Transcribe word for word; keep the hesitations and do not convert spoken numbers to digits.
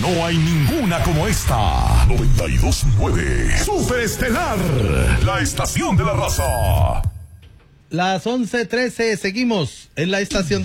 No hay ninguna como esta. noventa y dos punto nueve Super Estelar, la estación de la raza. Las once trece, seguimos en la estación